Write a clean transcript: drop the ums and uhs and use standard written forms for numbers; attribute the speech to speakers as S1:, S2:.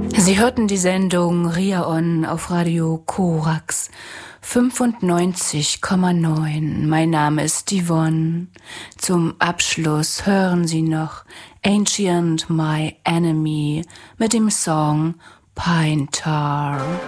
S1: Sie hörten die Sendung Ria-On auf Radio Korax 95,9. Mein Name ist Yvonne. Zum Abschluss hören Sie noch Ancient My Enemy mit dem Song Pine Tar.